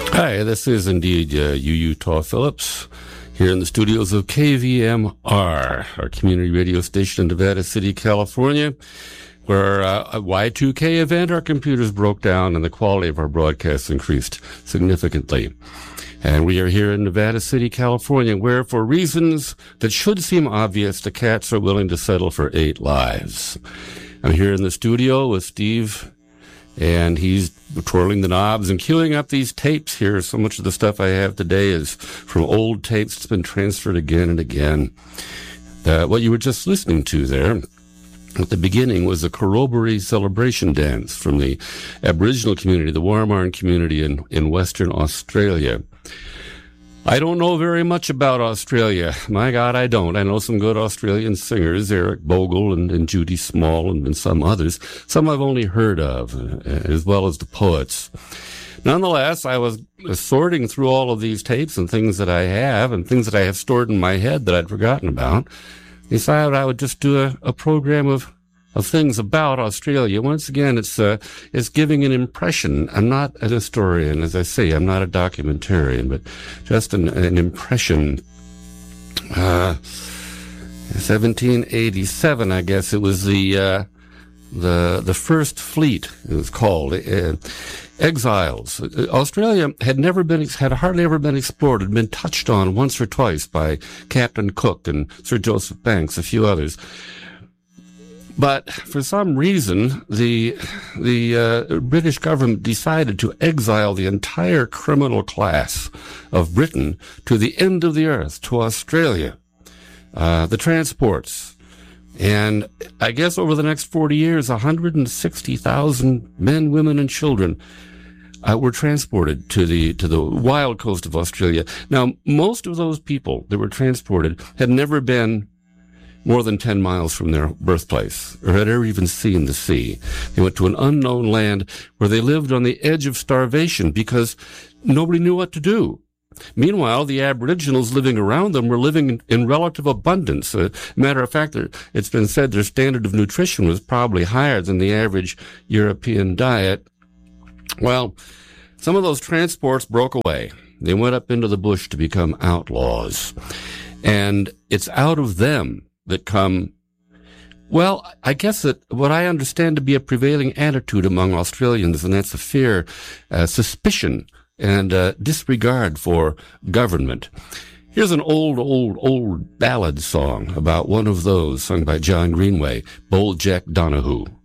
Hi, this is indeed UU Taw Phillips here in the studios of KVMR, our community radio station in Nevada City, California, where a Y2K event, our computers broke down and the quality of our broadcasts increased significantly. And we are here in Nevada City, California, where for reasons that should seem obvious, the cats are willing to settle for 8 lives. I'm here in the studio with Steve, and he's twirling the knobs and queuing up these tapes here. So much of the stuff I have today is from old tapes that's been transferred again and again. What you were just listening to there at the beginning was a corroboree celebration dance from the Aboriginal community, the Warmarn community in Western Australia. I don't know very much about Australia. My God, I don't. I know some good Australian singers, Eric Bogle and Judy Small and some others. Some I've only heard of, as well as the poets. Nonetheless, I was sorting through all of these tapes and things that I have and things that I have stored in my head that I'd forgotten about. Decided I would just do a program of things about Australia. Once again, it's giving an impression. I'm not an historian, as I say. I'm not a documentarian, but just an impression. 1787, I guess it was the First Fleet. It was called exiles. Australia had hardly ever been explored. Had been touched on once or twice by Captain Cook and Sir Joseph Banks, a few others. But for some reason, the British government decided to exile the entire criminal class of Britain to the end of the earth, to Australia. The transports. And I guess over the next 40 years, 160,000 men, women, and children were transported to the wild coast of Australia. Now, most of those people that were transported had never been more than 10 miles from their birthplace, or had ever even seen the sea. They went to an unknown land where they lived on the edge of starvation because nobody knew what to do. Meanwhile, the Aboriginals living around them were living in relative abundance. Matter of fact, it's been said their standard of nutrition was probably higher than the average European diet. Well, some of those transports broke away. They went up into the bush to become outlaws. And it's out of them that come, well, I guess that what I understand to be a prevailing attitude among Australians, and that's a fear, suspicion, and disregard for government. Here's an old ballad song about one of those, sung by John Greenway, Bold Jack Donahue.